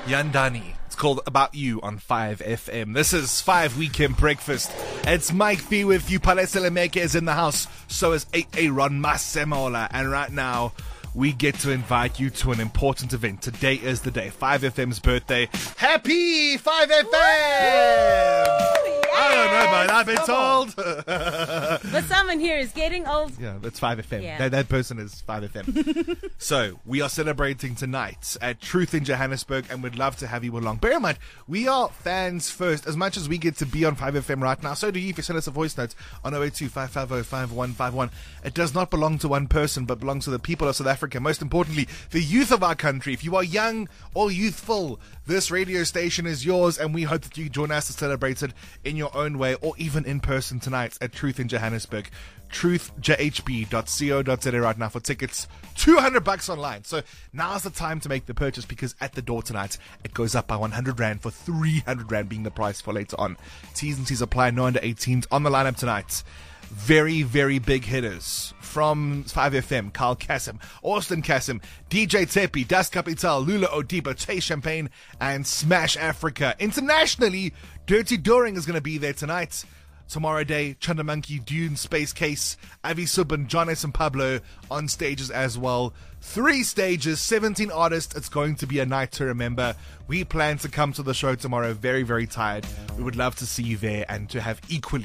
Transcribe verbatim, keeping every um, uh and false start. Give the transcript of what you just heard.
Yandani. It's called About You on five F M. This is five Weekend Breakfast. It's Mike B with you. Palesele Meke is in the house. So is Aaron Masemola. And right now, we get to invite you to an important event. Today is the day. five F M's birthday. Happy five F M! I don't know, but I've been told. But someone here is getting old. Yeah, that's five F M. Yeah. That, that person is five F M. So, we are celebrating tonight at Truth in Johannesburg, and we'd love to have you along. Bear in mind, we are fans first. As much as we get to be on five F M right now, so do you if you send us a voice note on oh eight two, five five oh, five one five one. It does not belong to one person, but belongs to the people of South Africa. Most importantly, the youth of our country. If you are young or youthful, this radio station is yours, and we hope that you join us to celebrate it in your own way or even in person tonight at Truth in Johannesburg. truth j h b dot co dot za right now for tickets. two hundred bucks online. So now's the time to make the purchase, because at the door tonight, it goes up by one hundred rand for three hundred rand being the price for later on. T's and C's apply. No under eighteens on the lineup tonight. Very, very big hitters from five F M. Carl Kassim, Austin Kassim, D J Tepi, Das Capital, Lula Odiba, Tay Champagne, and Smash Africa. Internationally, Dirty Doring is going to be there tonight. Tomorrow Day, Chunda Monkey, Dune, Space Case, Avi Subban, John S. and Pablo on stages as well. Three stages, seventeen artists. It's going to be a night to remember. We plan to come to the show tomorrow very, very tired. We would love to see you there and to have equally